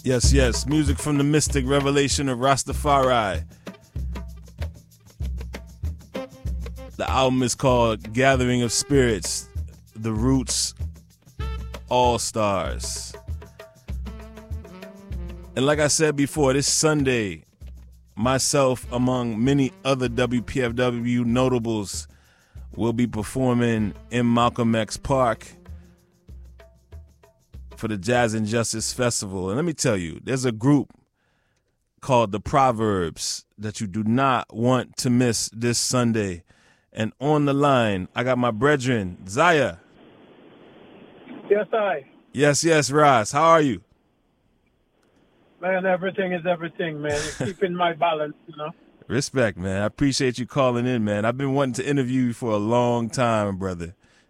Yes, yes. Music from the mystic revelation of Rastafari. The album is called Gathering of Spirits, The Roots All Stars. And like I said before, this Sunday, myself, among many other WPFW notables, will be performing in Malcolm X Park for the Jazz and Justice Festival. And let me tell you, there's a group called The Proverbs that you do not want to miss this Sunday. And on the line, I got my brethren, Zaya. Yes, I. Yes, yes, Ross. How are you? Man, everything is everything, man. Keeping my balance, you know. Respect, man. I appreciate you calling in, man. I've been wanting to interview you for a long time, brother.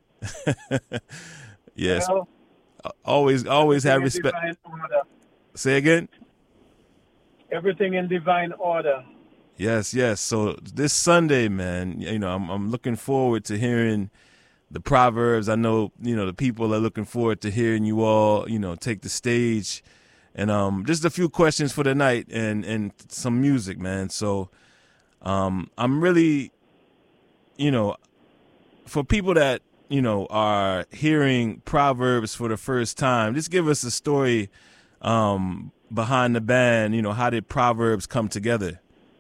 Yes. Well, always have respect. Say again? Everything in divine order. Yes, yes. So this Sunday, man, you know, I'm looking forward to hearing the Proverbs. I know, you know, the people are looking forward to hearing you all, you know, take the stage. And just a few questions for the night and some music, man. So I'm really, you know, for people that, you know, are hearing Proverbs for the first time, just give us a story behind the band. You know, how did Proverbs come together?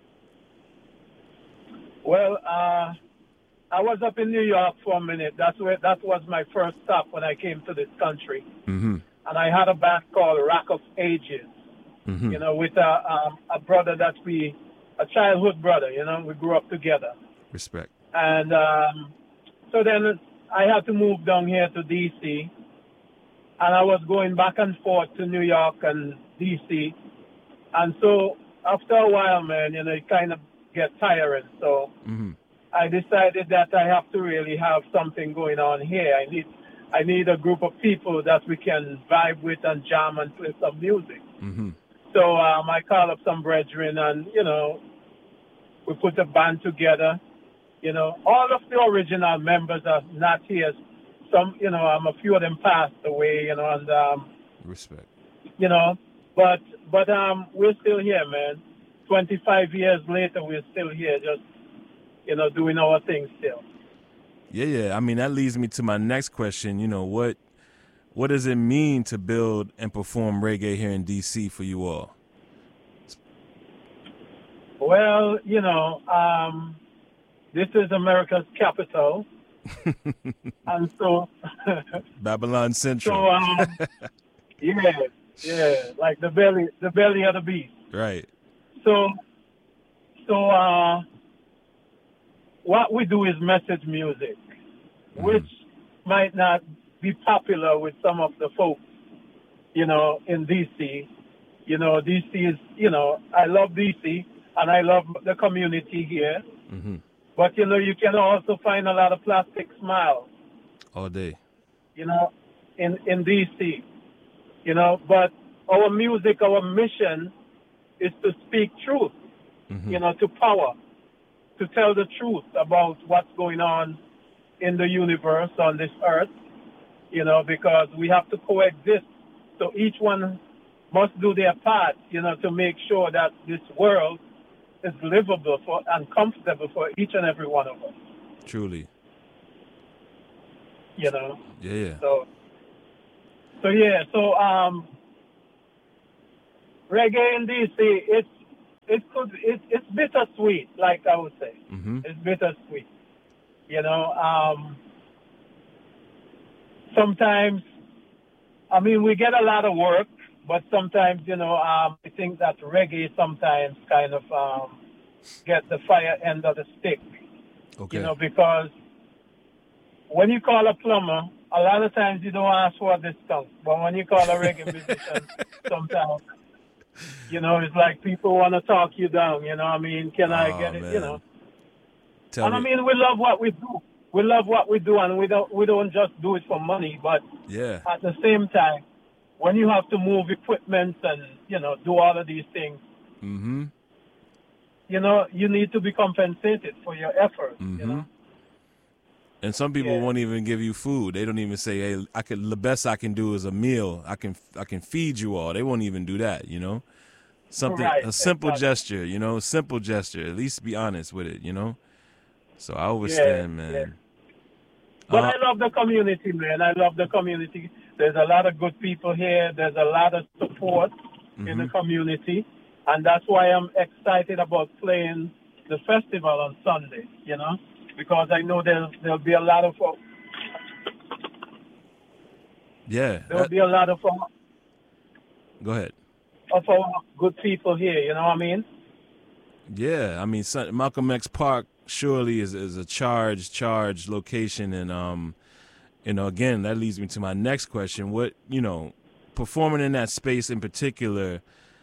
Well, I was up in New York for a minute. That was my first stop when I came to this country. Mm-hmm. And I had a band called Rock of Ages, Mm-hmm. you know, with a brother a childhood brother, you know, we grew up together. Respect. And so then I had to move down here to D.C., and I was going back and forth to New York and D.C. And so after a while, man, you know, it kind of gets tiring. So Mm-hmm. I decided that I have to really have something going on here. I need a group of people that we can vibe with and jam and play some music. Mm-hmm. So I called up some brethren and, you know, we put a band together. You know, all of the original members are not here. Some, you know, a few of them passed away, you know, and, Respect. you know, but we're still here, man. 25 years later, we're still here, just, you know, doing our thing still. Yeah. I mean, that leads me to my next question. You know, what does it mean to build and perform reggae here in D.C. for you all? Well, you know, this is America's capital. And so Babylon Central. So yeah, like the belly of the beast. Right. So what we do is message music, which might not be popular with some of the folks, you know, in D.C. You know, D.C. is, you know, I love D.C. and I love the community here. Mm-hmm. But, you know, you can also find a lot of plastic smiles. All day. You know, in D.C., you know, but our music, our mission is to speak truth, Mm-hmm. you know, to power, to tell the truth about what's going on in the universe, on this earth, you know, because we have to coexist. So each one must do their part, you know, to make sure that this world is livable and comfortable for each and every one of us. Truly. You know? Yeah. So reggae in DC, it's bittersweet, like I would say. Mm-hmm. It's bittersweet. You know, sometimes, I mean, we get a lot of work, but sometimes, you know, I think that reggae sometimes kind of get the fire end of the stick. Okay. You know, because when you call a plumber, a lot of times you don't ask for a discount. But when you call a reggae musician, sometimes, you know, it's like people want to talk you down. You know what I mean? Can I get it? Man. You know. Tell me. I mean, we love what we do. We love what we do, and we don't just do it for money. But Yeah. at the same time, when you have to move equipment and, you know, do all of these things, Mm-hmm. you know, you need to be compensated for your effort. Mm-hmm. You know. And some people Yeah. won't even give you food. They don't even say, "Hey, the best I can do is a meal. I can feed you all." They won't even do that, you know? Right. A simple Exactly. gesture, you know, simple gesture. At least be honest with it, you know? So I Yeah. understand, Yeah. man. But Uh I love the community, man. I love the community. There's a lot of good people here. There's a lot of support in the mhm. community. And that's why I'm excited about playing the festival on Sunday, you know, because I know there'll be a lot of Yeah, there'll be a lot go ahead. of our good people here, you know what I mean? Yeah, I mean, Malcolm X Park surely is a charged location, and you know, again, that leads me to my next question. What, you know, performing in that space in particular,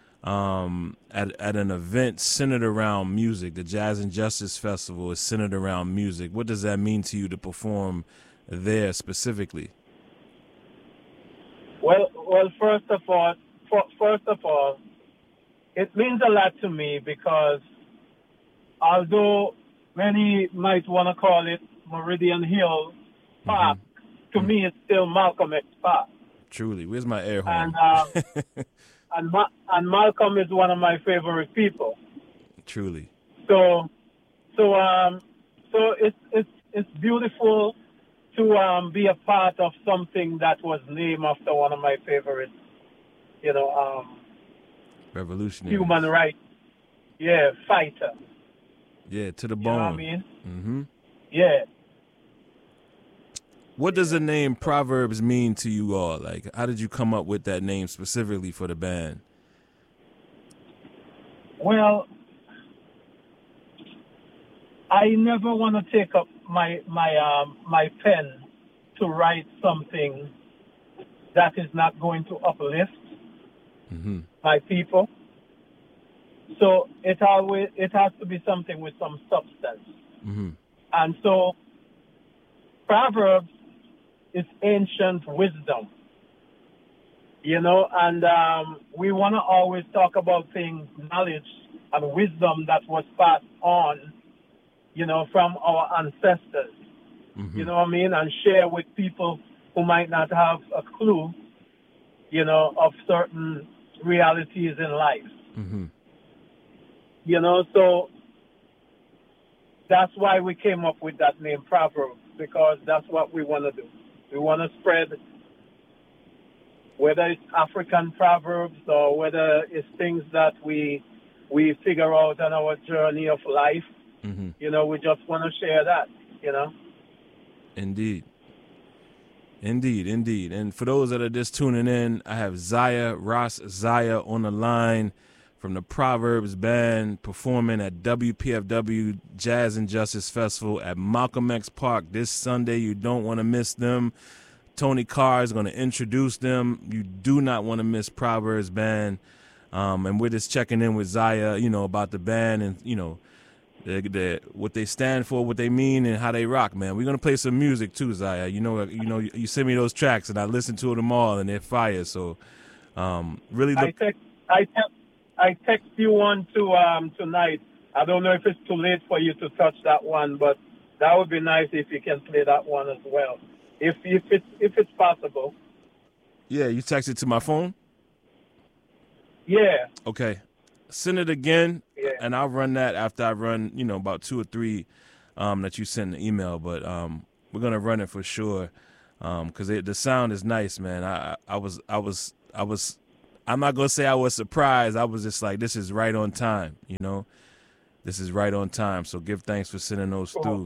at an event centered around music, the Jazz and Justice Festival is centered around music. What does that mean to you to perform there specifically? Well, first of all, it means a lot to me because although many might want to call it Meridian Hill hmm Park, to me it's still Malcolm X Park. Truly, where's my air And horn? and Malcolm is one of my favorite people. Truly. So so so it's beautiful to be a part of something that was named after one of my favorite, you know, human Revolutionaries. rights, yeah, fighter. Yeah, to the You know what I bone. mean? hmm Yeah. What does Yeah. the name Proverbs mean to you all? Like, how did you come up with that name specifically for the band? Well, I never want to take up my pen to write something that is not going to uplift hmm my people. So it has to be something with some substance. hmm And so Proverbs is ancient wisdom, you know, and we want to always talk about things, knowledge and wisdom that was passed on, you know, from our ancestors, you hmm know what I mean, and share with people who might not have a clue, you know, of certain realities in life, hmm you know. So that's why we came up with that name, Proverbs, because that's what we want to do. We want to spread, whether it's African proverbs or whether it's things that we figure out on our journey of life. hmm You know, we just want to share that, you know. Indeed. Indeed, indeed. And for those that are just tuning in, I have Ross Zaya on the line from the Proverbs Band performing at WPFW Jazz and Justice Festival at Malcolm X Park this Sunday. You don't want to miss them. Tony Carr is going to introduce them. You do not want to miss Proverbs Band. And we're just checking in with Zaya, you know, about the band and, you know, what they stand for, what they mean, and how they rock, man. We're gonna play some music too, Zaya. You send me those tracks, and I listen to them all, and they're fire. So, really I look. text I text I text you one to tonight. I don't know if it's too late for you to touch that one, but that would be nice if you can play that one as well, if it's possible. Yeah, you text it to my phone. Yeah, Okay, send it again, yeah. and I'll run that after I run, you know, about 2 or 3 that you send the email. But we're gonna run it for sure because the sound is nice, man. I was. I'm not gonna say I was surprised. I was just like, this is right on time, you know. This is right on time. So give thanks for sending those Cool. through.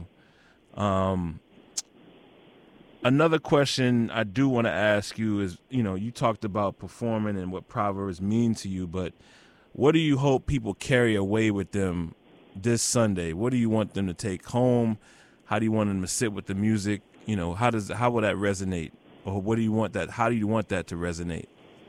Another question I do want to ask you is, you know, you talked about performing and what Proverbs mean to you, but what do you hope people carry away with them this Sunday? What do you want them to take home? How do you want them to sit with the music? You know, how will that resonate? Or what do you want that? How do you want that to resonate?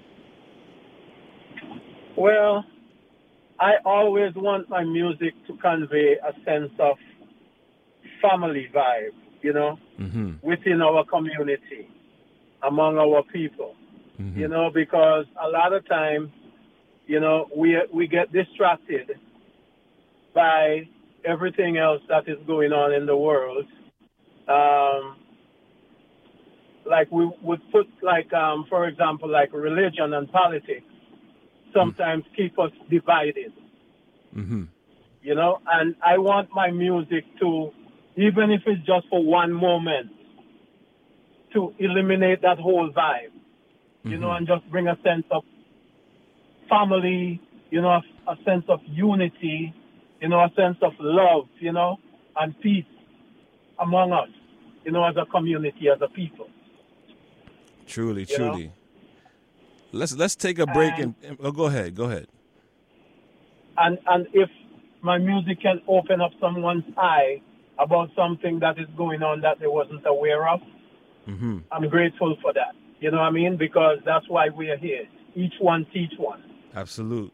Well, I always want my music to convey a sense of family vibe, you know, Mm-hmm. within our community, among our people, Mm-hmm. you know, because a lot of times, you know, we get distracted by everything else that is going on in the world, like we would put like for example like religion and politics sometimes keep us divided. Mm-hmm. You know, and I want my music to, even if it's just for one moment, to eliminate that whole vibe, you know, and just bring a sense of family, you know, a sense of unity, you know, a sense of love, you know, and peace among us, you know, as a community, as a people. Truly, You know? truly. Let's take a break and oh, go ahead. And if my music can open up someone's eye about something that is going on that they wasn't aware of, I'm grateful for that. You know what I mean? Because that's why we are here. Each one teach one. Absolute.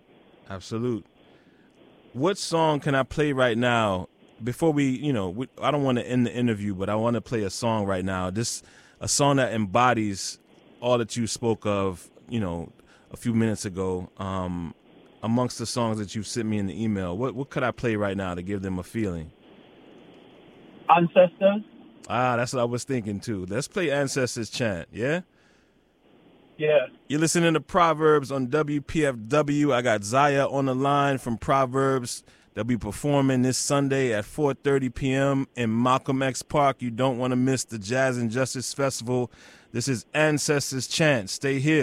What song can I play right now before we, I don't want to end the interview, but I want to play a song right now. A song that embodies all that you spoke of, a few minutes ago. Amongst the songs that you sent me in the email, what could I play right now to give them a feeling? Ancestors. That's what I was thinking too. Let's play Ancestors Chant, yeah? Yeah. You're listening to Proverbs on WPFW. I got Zaya on the line from Proverbs. They'll be performing this Sunday at 4:30 p.m. in Malcolm X Park. You don't want to miss the Jazz and Justice Festival. This is Ancestors Chant. Stay here.